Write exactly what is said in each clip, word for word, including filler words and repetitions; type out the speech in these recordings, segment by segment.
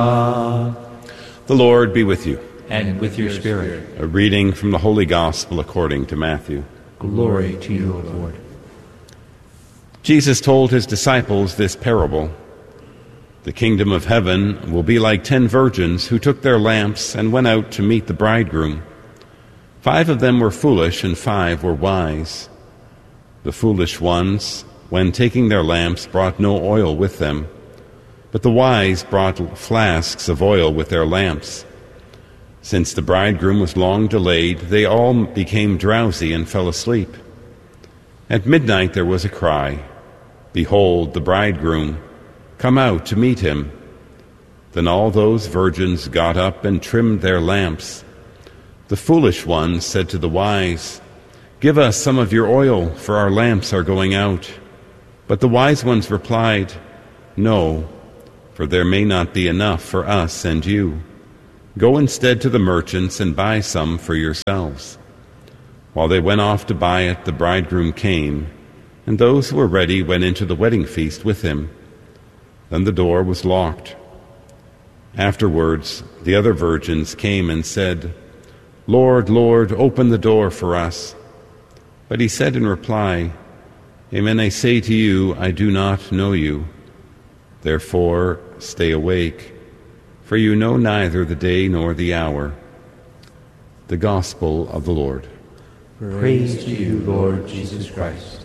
The Lord be with you. And with your spirit. A reading from the Holy Gospel according to Matthew. Glory to you, O Lord. Jesus told his disciples this parable. The kingdom of heaven will be like ten virgins who took their lamps and went out to meet the bridegroom. Five of them were foolish and five were wise. The foolish ones, when taking their lamps, brought no oil with them, but the wise brought flasks of oil with their lamps. Since the bridegroom was long delayed, they all became drowsy and fell asleep. At midnight there was a cry, "Behold, the bridegroom! Come out to meet him." Then all those virgins got up and trimmed their lamps. The foolish ones said to the wise, "Give us some of your oil, for our lamps are going out." But the wise ones replied, "No, for there may not be enough for us and you. Go instead to the merchants and buy some for yourselves." While they went off to buy it, the bridegroom came, and those who were ready went into the wedding feast with him. Then the door was locked. Afterwards, the other virgins came and said, "Lord, Lord, open the door for us." But he said in reply, "Amen, I say to you, I do not know you. Therefore, stay awake, for you know neither the day nor the hour." The Gospel of the Lord. Praise to you, Lord Jesus Christ.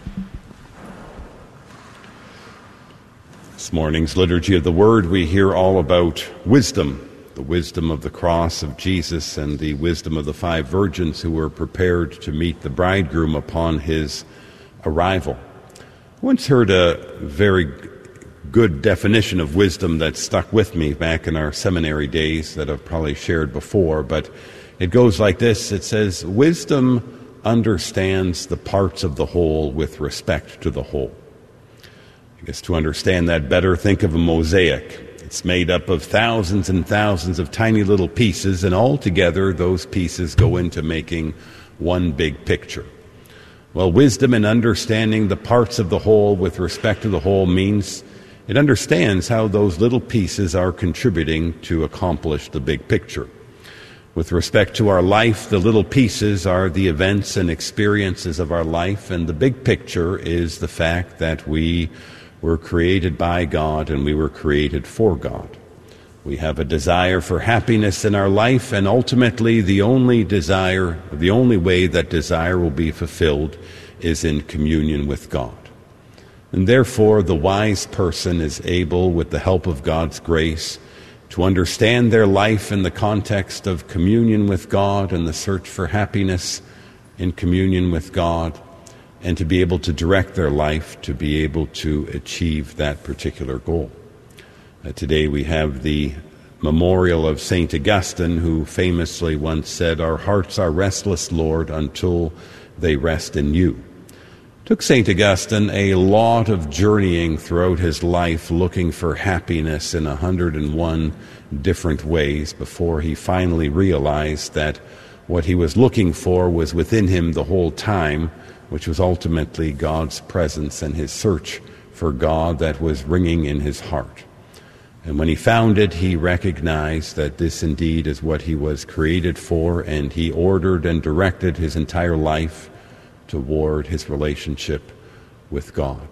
This morning's Liturgy of the Word, we hear all about wisdom, the wisdom of the cross of Jesus and the wisdom of the five virgins who were prepared to meet the bridegroom upon his arrival. I once heard a very good definition of wisdom that stuck with me back in our seminary days that I've probably shared before, but it goes like this. It says, wisdom understands the parts of the whole with respect to the whole. I guess to understand that better, think of a mosaic. It's made up of thousands and thousands of tiny little pieces, and all together those pieces go into making one big picture. Well, wisdom in understanding the parts of the whole with respect to the whole means it understands how those little pieces are contributing to accomplish the big picture. With respect to our life, the little pieces are the events and experiences of our life, and the big picture is the fact that we were created by God and we were created for God. We have a desire for happiness in our life, and ultimately the only desire, the only way that desire will be fulfilled is in communion with God. And therefore, the wise person is able, with the help of God's grace, to understand their life in the context of communion with God and the search for happiness in communion with God, and to be able to direct their life to be able to achieve that particular goal. Uh, today we have the memorial of Saint Augustine, who famously once said, "Our hearts are restless, Lord, until they rest in you." It took Saint Augustine a lot of journeying throughout his life looking for happiness in a hundred and one different ways before he finally realized that what he was looking for was within him the whole time, which was ultimately God's presence and his search for God that was ringing in his heart. And when he found it, he recognized that this indeed is what he was created for, and he ordered and directed his entire life toward his relationship with God.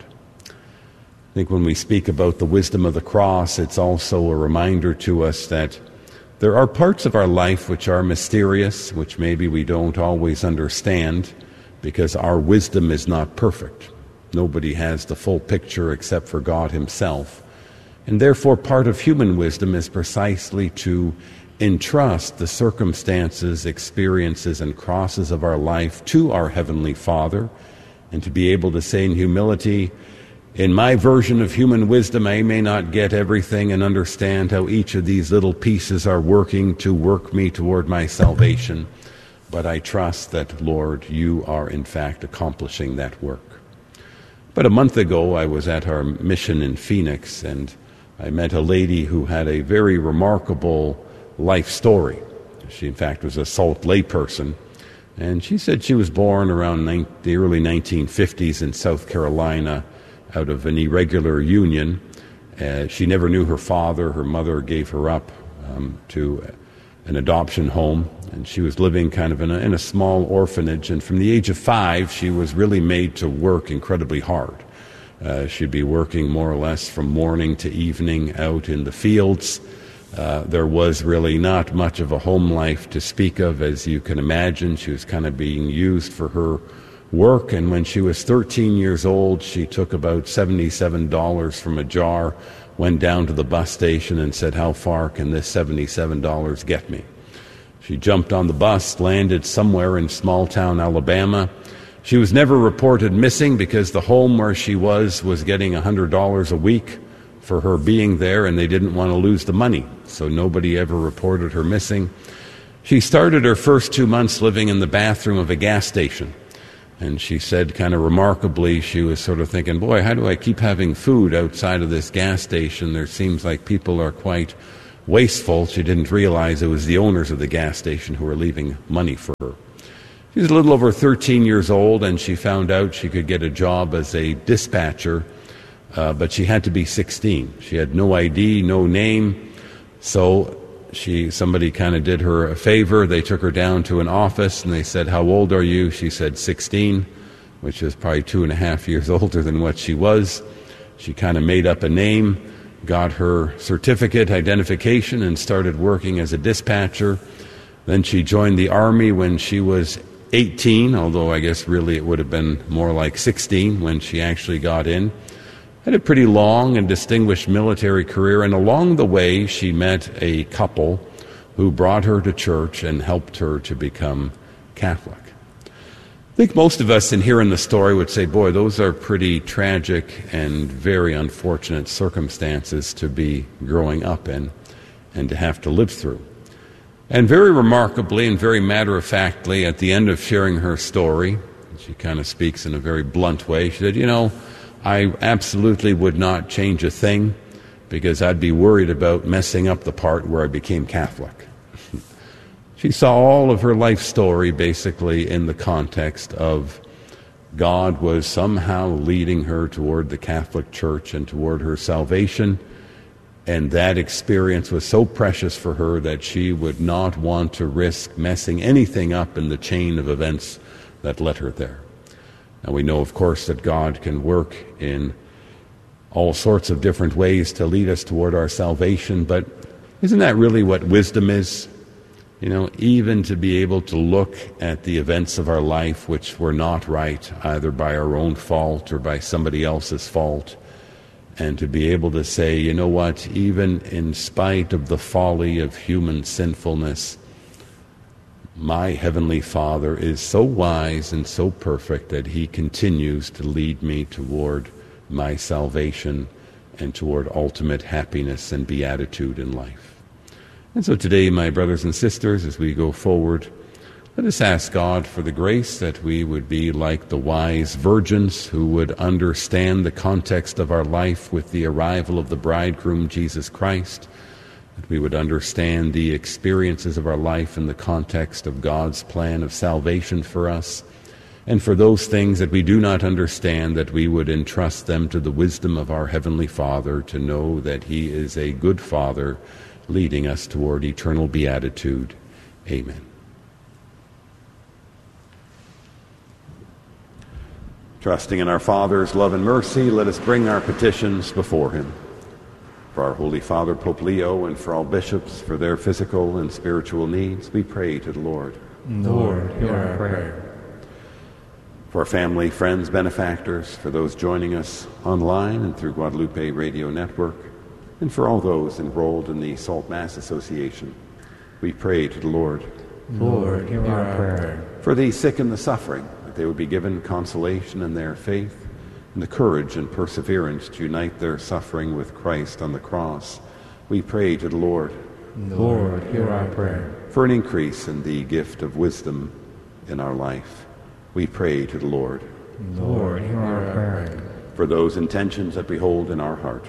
I think when we speak about the wisdom of the cross, it's also a reminder to us that there are parts of our life which are mysterious, which maybe we don't always understand, because our wisdom is not perfect. Nobody has the full picture except for God himself. And therefore, part of human wisdom is precisely to entrust the circumstances, experiences, and crosses of our life to our Heavenly Father, and to be able to say in humility, in my version of human wisdom, I may not get everything and understand how each of these little pieces are working to work me toward my salvation, but I trust that, Lord, you are in fact accomplishing that work. But a month ago, I was at our mission in Phoenix, and I met a lady who had a very remarkable life story. She, in fact, was a Salt Lake person, and she said she was born around the early nineteen fifties in South Carolina out of an irregular union, Uh, she never knew her father. Her mother gave her up um, to an adoption home, and she was living kind of in a, in a small orphanage. And from the age of five, she was really made to work incredibly hard. Uh, she'd be working more or less from morning to evening out in the fields. Uh, there was really not much of a home life to speak of, as you can imagine. She was kind of being used for her work, and when she was thirteen years old, she took about seventy-seven dollars from a jar, went down to the bus station and said, "How far can this seventy-seven dollars get me?" She jumped on the bus, landed somewhere in small town Alabama. She was never reported missing because the home where she was was getting one hundred dollars a week for her being there, and they didn't want to lose the money, so nobody ever reported her missing. She started her first two months living in the bathroom of a gas station, and she said kind of remarkably, she was sort of thinking, boy, how do I keep having food outside of this gas station? There seems like people are quite wasteful. She didn't realize it was the owners of the gas station who were leaving money for her. She was a little over thirteen years old, and she found out she could get a job as a dispatcher, uh, but she had to be sixteen. She had no I D, no name, so she somebody kind of did her a favor. They took her down to an office, and they said, "How old are you?" She said sixteen, which is probably two and a half years older than what she was. She kind of made up a name, got her certificate identification, and started working as a dispatcher. Then she joined the Army when she was eighteen, although I guess really it would have been more like sixteen when she actually got in. Had a pretty long and distinguished military career, and along the way she met a couple who brought her to church and helped her to become Catholic. I think most of us in hearing the story would say, boy, those are pretty tragic and very unfortunate circumstances to be growing up in and to have to live through. And very remarkably and very matter-of-factly, at the end of sharing her story, she kind of speaks in a very blunt way. She said, you know, I absolutely would not change a thing because I'd be worried about messing up the part where I became Catholic. She saw all of her life story basically in the context of God was somehow leading her toward the Catholic Church and toward her salvation, and that experience was so precious for her that she would not want to risk messing anything up in the chain of events that led her there. Now we know, of course, that God can work in all sorts of different ways to lead us toward our salvation, but isn't that really what wisdom is? You know, even to be able to look at the events of our life which were not right, either by our own fault or by somebody else's fault, and to be able to say, you know what, even in spite of the folly of human sinfulness, my Heavenly Father is so wise and so perfect that He continues to lead me toward my salvation and toward ultimate happiness and beatitude in life. And so today, my brothers and sisters, as we go forward, let us ask God for the grace that we would be like the wise virgins who would understand the context of our life with the arrival of the bridegroom, Jesus Christ, that we would understand the experiences of our life in the context of God's plan of salvation for us, and for those things that we do not understand, that we would entrust them to the wisdom of our Heavenly Father to know that He is a good Father leading us toward eternal beatitude. Amen. Trusting in our Father's love and mercy, let us bring our petitions before Him. For our Holy Father, Pope Leo, and for all bishops, for their physical and spiritual needs, we pray to the Lord. Lord, hear our prayer. For our family, friends, benefactors, for those joining us online and through Guadalupe Radio Network, and for all those enrolled in the Salt Mass Association, we pray to the Lord. Lord, hear our prayer. For the sick and the suffering, that they would be given consolation in their faith and the courage and perseverance to unite their suffering with Christ on the cross, we pray to the Lord. Lord, hear our prayer. For an increase in the gift of wisdom in our life, we pray to the Lord. Lord, hear our prayer. For those intentions that we hold in our heart,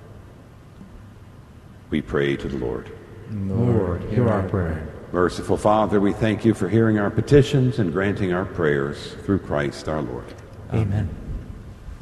we pray to the Lord. Lord, hear our prayer. Merciful Father, we thank You for hearing our petitions and granting our prayers through Christ our Lord. Amen.